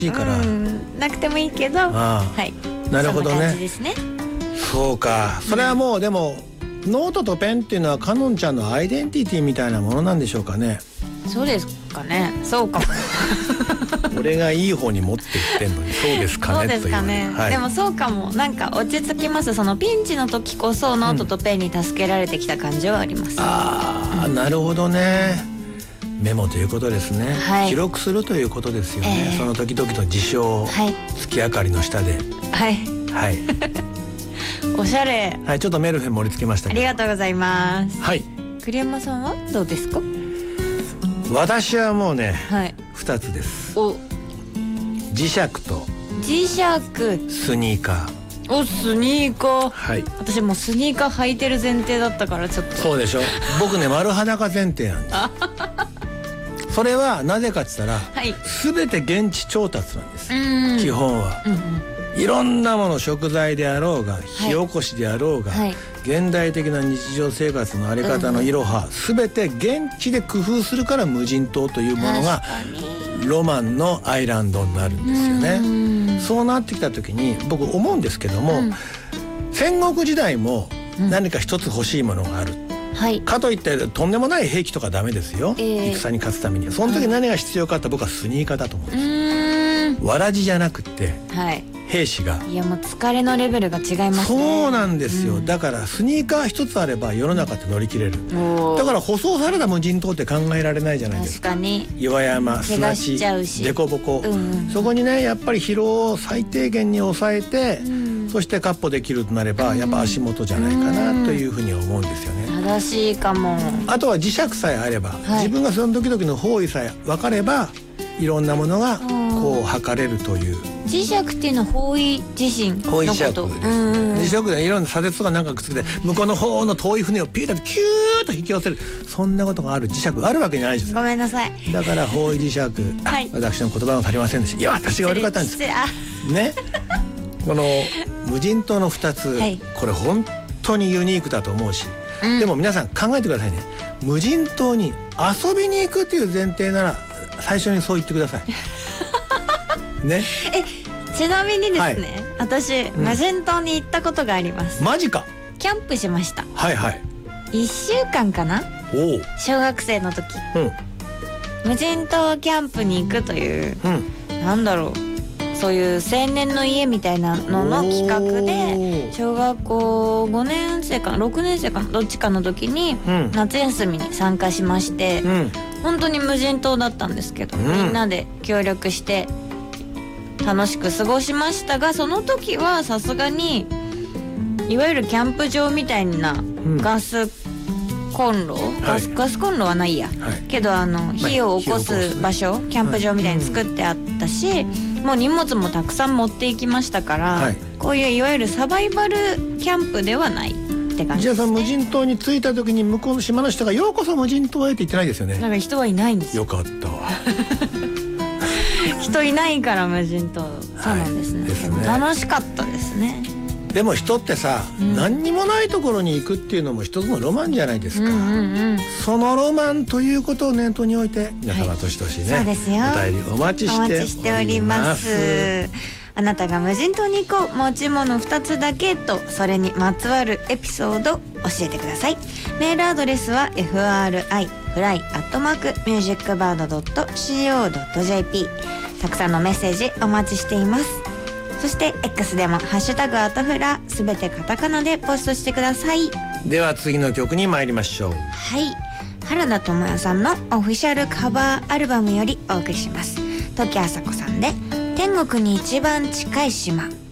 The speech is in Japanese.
いいから、 なくてもいいけど、はい、 なるほどね。 そんな感じですね。 そうか、それはもう、でもノートとペンっていうのはかのんちゃんのアイデンティティみたいなものなんでしょうかね。 そうですかね。そうかも。 俺がいい方に持っていってんのにそうですかね。 そうですかね、 はい、 でもそうかも。なんか落ち着きます。そのピンチの時こそノートとペンに助けられてきた感じはあります。 なるほどね。メモということですね、はい、記録するということですよね、その時々の事象を、はい、月明かりの下で、はいはいおしゃれ。 はい、ちょっとメルヘン盛り付けましたけど。 ありがとうございます。 はい。 栗山さんはどうですか？ 私はもうね、 はい、 2つです。 お、 磁石と磁石、 スニーカー。 お、スニーカー。はい。私もうスニーカー履いてる前提だったからちょっと。そうでしょ。僕ね丸裸前提なんです。それはなぜかって言ったら、はい、全て現地調達なんです。基本は。いろんなもの、食材であろうが火起こしであろうが、はい、現代的な日常生活のあり方のいろは、全て現地で工夫するから無人島というものがロマンのアイランドになるんですよね。そうなってきた時に僕思うんですけども、戦国時代も何か一つ欲しいものがある、はい、かといってとんでもない兵器とかダメですよ、戦に勝つために。その時何が必要かって僕はスニーカーだと思うんです。わらじじゃなくて、はい、兵士が、いやもう疲れのレベルが違いますね。そうなんですよ、だからスニーカー一つあれば世の中って乗り切れる。だから舗装された無人島って考えられないじゃないですか。確かに岩山、砂地、凸凹、そこにねやっぱり疲労を最低限に抑えて、そして闊歩できるとなれば、やっぱ足元じゃないかなというふうに思うんですよね。正しいかも。あとは磁石さえあれば、自分がその時々の方位さえ分かればいろんなものがこう測れるという。磁石っていうのは方位自身のこと。方位磁石です。磁石でいろんな砂鉄とかなんかくっつけて向こうの方の遠い船をピューッとキューッと引き寄せる、そんなことがある磁石あるわけじゃないです。ごめんなさい。だから方位磁石、はい、私の言葉が足りませんでした。いや私が悪かったんですね。この無人島の2つ、はい、これ本当にユニークだと思うし、でも皆さん考えてくださいね。無人島に遊びに行くっていう前提なら最初にそう言ってくださいね。ちなみにですね、はい、私、無人島に行ったことがあります。マジか。キャンプしました。はいはい。1週間かな。小学生の時、無人島キャンプに行くという、なんだろう、そういう青年の家みたいなのの企画で小学校5年生かな6年生かなどっちかの時に夏休みに参加しまして、本当に無人島だったんですけど、みんなで協力して楽しく過ごしましたが、その時はさすがにいわゆるキャンプ場みたいなガスコンロ、ガスコンロはないや、けど火を起こす場所、キャンプ場みたいに作ってあったし、もう荷物もたくさん持っていきましたから、こういういわゆるサバイバルキャンプではないって感じですね。じゃあ無人島に着いた時に向こうの島の人がようこそ無人島へって言ってないですよね。なんか人はいないんですよ。よかったわ。人いないから無人島。そうなんですね。でも楽しかったですね。でも人ってさ、何にもないところに行くっていうのも一つのロマンじゃないですか。そのロマンということを念頭に置いて皆様としとしね、そうですよ、お便りお待ちしております。あなたが無人島に行こう、持ち物2つだけとそれにまつわるエピソード教えてください。メールアドレスは fri@musicbird.co.jp。 たくさんのメッセージお待ちしています。そして X でもハッシュタグアトフラすべてカタカナでポストしてください。では次の曲に参りましょう。はい、原田知世さんのオフィシャルカバーアルバムよりお送りします。時あさこさんで天国に一番近い島。